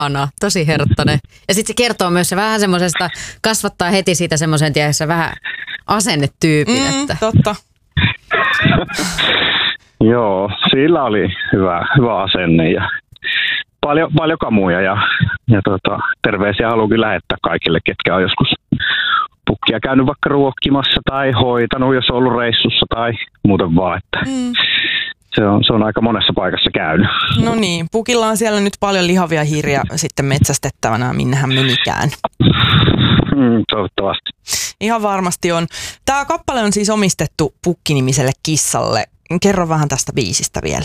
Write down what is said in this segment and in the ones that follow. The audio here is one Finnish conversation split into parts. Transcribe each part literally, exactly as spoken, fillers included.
ihana, tosi herttainen. Ja sitten se kertoo myös se vähän semmoisesta, kasvattaa heti siitä semmoisen tiedässä vähän asennetyypin. Mm, että. totta. Joo, sillä oli hyvä, hyvä asenne ja paljon, paljon kamuja ja, ja tota, terveisiä haluankin lähettää kaikille, ketkä on joskus pukkia käynyt vaikka ruokkimassa tai hoitanut, jos on ollut reissussa tai muuten vaan. Että Mm. se, on, se on aika monessa paikassa käynyt. No niin, pukilla on siellä nyt paljon lihavia hiiriä sitten metsästettävänä, minne hän menikään. Mm, toivottavasti. Ihan varmasti on. Tämä kappale on siis omistettu Pukki-nimiselle kissalle. Kerro vähän tästä biisistä vielä.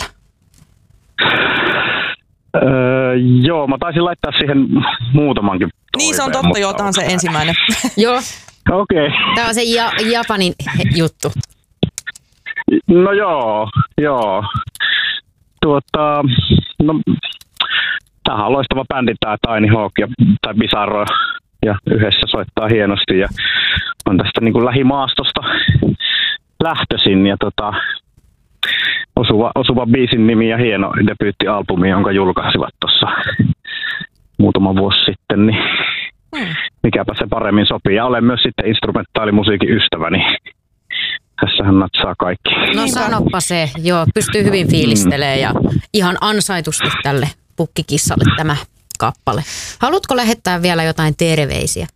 Öö, joo, mä taisin laittaa siihen muutamankin toiveen. Niin se on totta, joo, tämä on se ensimmäinen. Joo, Okei. Okay. tämä on se ja, Japanin juttu. No joo, joo. Tuota, no, tämähän on loistava bändi tämä Tiny Hawk ja, tai Bizarro ja yhdessä soittaa hienosti ja on tästä niin kuin lähimaastosta lähtöisin ja tota, osuva, osuva biisin nimi ja hieno debyyttialbumi, jonka julkaisivat tuossa muutama vuosi sitten, niin hmm. mikäpä se paremmin sopii. Ja olen myös sitten instrumentaalimusiikin ystäväni. Tässähän natsaa kaikki. No sanoppa se, joo, pystyy hyvin fiilistelemään ja ihan ansaitusti tälle pukkikissalle tämä kappale. Haluatko lähettää vielä jotain terveisiä?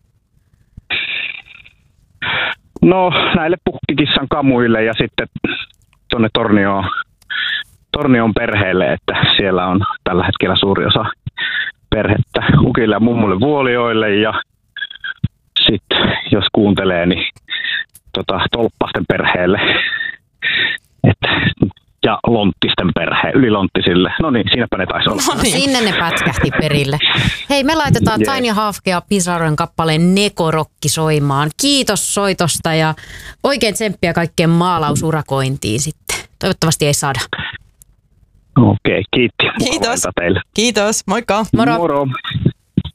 No näille pukkikissan kamuille ja sitten tuonne Tornioon, Tornion perheelle, että siellä on tällä hetkellä suuri osa perhettä ukille ja mummulle Vuolioille ja sitten jos kuuntelee, niin tota, Tolppasten perheelle et, ja Lonttisten perhe, ylilonttisille. No niin, siinäpä ne taisi olla. No sinne ne pätkähti perille. Hei, me laitetaan yeah. Tiny Hawk ja Bizarron kappaleen Nekorokki soimaan. Kiitos soitosta ja oikein tsemppiä kaikkeen maalausurakointiin sitten. Toivottavasti ei saada. Okei, okay, kiitti. Kiitos. Teille. Kiitos, moikka. Moro. Moro.